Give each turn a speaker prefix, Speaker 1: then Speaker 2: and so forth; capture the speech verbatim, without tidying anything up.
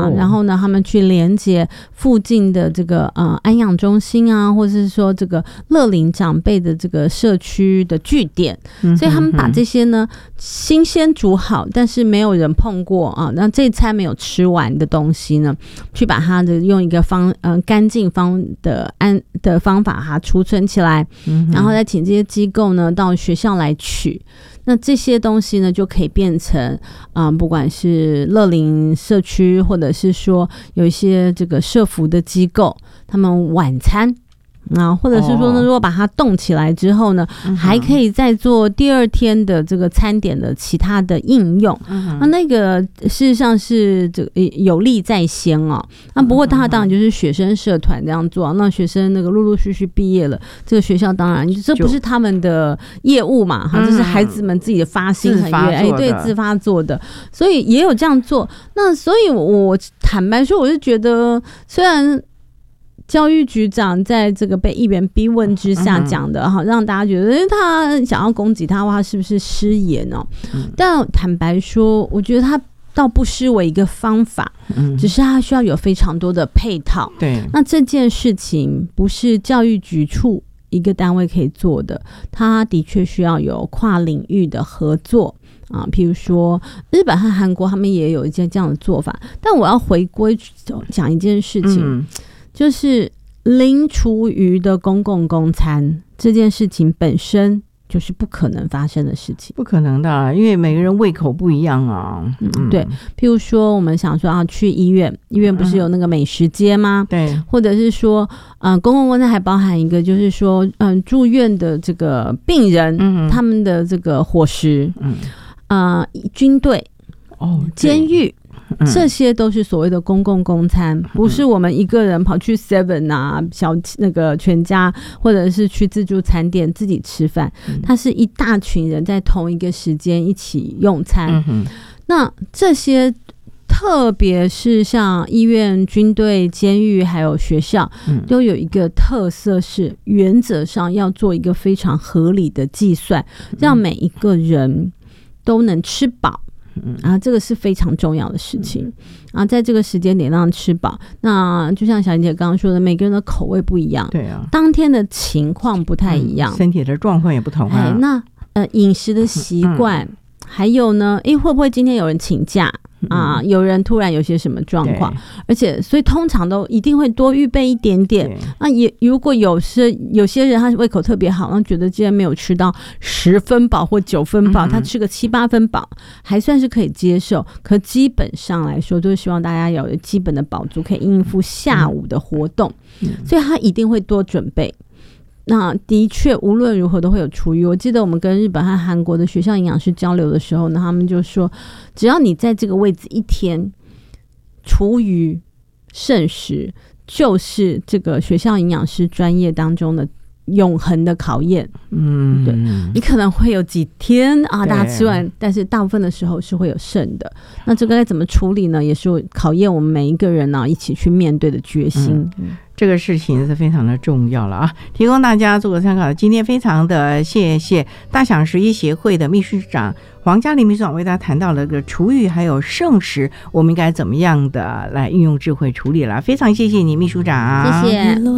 Speaker 1: 啊，然后呢他们去连接附近的这个呃安养中心啊，或者是说这个乐龄长辈的这个社区的据点，嗯、所以他们把这些呢新鲜煮好但是没有人碰过啊，那这一餐没有吃完的东西呢，去把它的用一个方呃干净方的安的方法它储存起来，嗯、然后再请这些机构呢到学校来取。那这些东西呢，就可以变成，嗯、呃，不管是乐龄社区，或者是说有一些这个社福的机构，他们晚餐。啊，或者是说呢，如果把它冻起来之后呢，哦、还可以再做第二天的这个餐点的其他的应用。嗯、那那个事实上是这个有利在先哦。那不过它当然就是学生社团这样做，那学生那个陆陆续续毕业了，这个学校当然这不是他们的业务嘛，哈，这是孩子们自己的发心很悦，哎，对，自发做的，所以也有这样做。那所以我坦白说，我是觉得虽然。教育局长在这个被议员逼问之下讲的哈、嗯，让大家觉得他想要攻击他的话，是不是失言哦？嗯、但坦白说，我觉得他倒不失为一个方法，嗯、只是他需要有非常多的配套。对，那这件事情不是教育局处一个单位可以做的，他的确需要有跨领域的合作。啊，譬如说日本和韩国，他们也有一些这样的做法。但我要回归讲一件事情。嗯，就是零厨余的公共供餐这件事情本身就是不可能发生的事情，
Speaker 2: 不可能的，因为每个人胃口不一样啊。
Speaker 1: 嗯，对，譬如说我们想说要去医院，医院不是有那个美食街吗？对、嗯，或者是说，嗯、呃，公共供餐还包含一个，就是说，嗯、呃，住院的这个病人，嗯，他们的这个伙食，嗯，呃，军队，哦，监狱。这些都是所谓的公共供餐，不是我们一个人跑去 seven 啊、小那个全家，或者是去自助餐店自己吃饭，它是一大群人在同一个时间一起用餐。嗯、那这些特别是像医院、军队、监狱还有学校，都有一个特色是原则上要做一个非常合理的计算，让每一个人都能吃饱。啊，这个是非常重要的事情啊，在这个时间点让吃饱。那就像小姐刚刚说的，每个人的口味不一样，对啊，当天的情况不太一样，
Speaker 2: 嗯、身体的状况也不同啊。
Speaker 1: 哎、那呃，饮食的习惯、嗯，还有呢，哎，会不会今天有人请假？啊，有人突然有些什么状况，而且所以通常都一定会多预备一点点。那也如果有些有些人他胃口特别好，那觉得今天没有吃到十分饱或九分饱，嗯、他吃个七八分饱还算是可以接受。可基本上来说，都是希望大家有基本的饱足，可以应付下午的活动，嗯、所以他一定会多准备。那的确无论如何都会有厨余。我记得我们跟日本和韩国的学校营养师交流的时候呢，他们就说只要你在这个位置一天，厨余剩食就是这个学校营养师专业当中的永恒的考验。嗯，对，你可能会有几天啊，大家吃完，但是大部分的时候是会有剩的。那这个该怎么处理呢？也是考验我们每一个人呢、啊、一起去面对的决心。
Speaker 2: 嗯，这个事情是非常的重要了啊，提供大家做个参考。今天非常的谢谢大享食医协会的秘书长黄嘉玲秘书长为大家谈到了个厨余还有剩食，我们应该怎么样的来运用智慧处理了。非常谢谢你秘书长，
Speaker 1: 谢谢。